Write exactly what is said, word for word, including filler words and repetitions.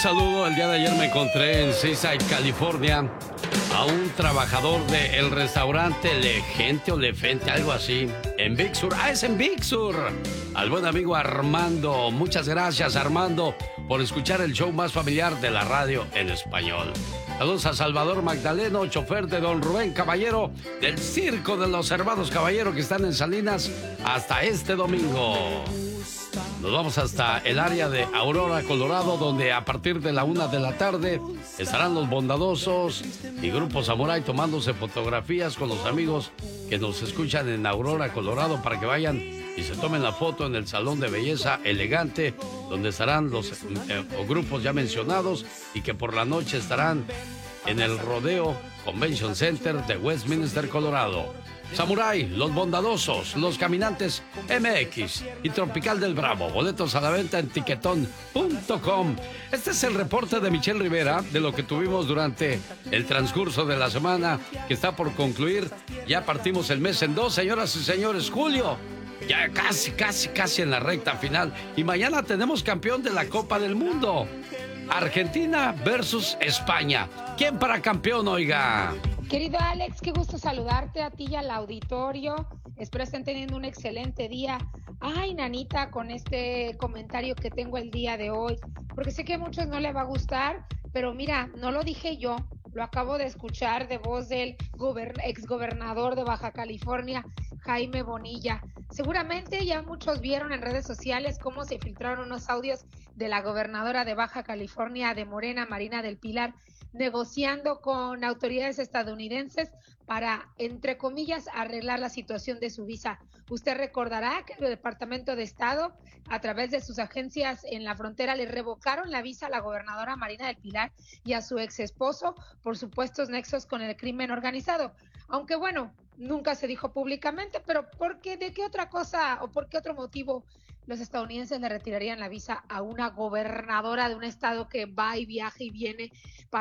saludo. El día de ayer me encontré en Seaside, California, a un trabajador del restaurante Legente o Lefente, algo así, en Big Sur. Ah, es en Big Sur. Al buen amigo Armando. Muchas gracias, Armando, por escuchar el show más familiar de la radio en español. Saludos a Salvador Magdaleno, chofer de don Rubén Caballero, del Circo de los Hermanos Caballero, que están en Salinas hasta este domingo. Nos vamos hasta el área de Aurora, Colorado, donde a partir de la una de la tarde estarán los bondadosos y Grupo Samurai tomándose fotografías con los amigos que nos escuchan en Aurora, Colorado, para que vayan y se tomen la foto en el Salón de Belleza Elegante, donde estarán los eh, grupos ya mencionados y que por la noche estarán en el Rodeo Convention Center de Westminster, Colorado. Samurai, Los Bondadosos, Los Caminantes M X y Tropical del Bravo. Boletos a la venta en tiquetón punto com. Este es el reporte de Michelle Rivera de lo que tuvimos durante el transcurso de la semana que está por concluir. Ya partimos el mes en dos, señoras y señores. Julio, ya casi, casi, casi en la recta final. Y mañana tenemos campeón de la Copa del Mundo. Argentina versus España. ¿Quién para campeón, oiga? Querido Alex, qué gusto saludarte a ti y al auditorio. Espero estén teniendo un excelente día. Ay, nanita, con este comentario que tengo el día de hoy, porque sé que a muchos no les va a gustar, pero mira, no lo dije yo, lo acabo de escuchar de voz del gober- exgobernador de Baja California, Jaime Bonilla. Seguramente ya muchos vieron en redes sociales cómo se filtraron unos audios de la gobernadora de Baja California de Morena, Marina del Pilar, negociando con autoridades estadounidenses para, entre comillas, arreglar la situación de su visa. Usted recordará que el Departamento de Estado, a través de sus agencias en la frontera, le revocaron la visa a la gobernadora Marina del Pilar y a su ex esposo por supuestos nexos con el crimen organizado. Aunque bueno, nunca se dijo públicamente, pero ¿por qué? ¿De qué otra cosa o por qué otro motivo los estadounidenses le retirarían la visa a una gobernadora de un estado que va y viaja y viene para